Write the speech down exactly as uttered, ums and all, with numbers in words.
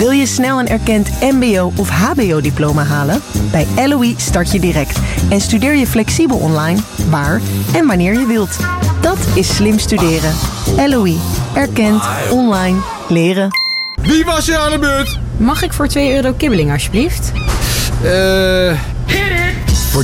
Wil je snel een erkend mbo of hbo-diploma halen? Bij L O I start je direct en studeer je flexibel online, waar en wanneer je wilt. Dat is slim studeren. L O I. Erkend. Online. Leren. Wie was er aan de beurt? Mag ik voor twee euro kibbeling alsjeblieft? Eh... Uh...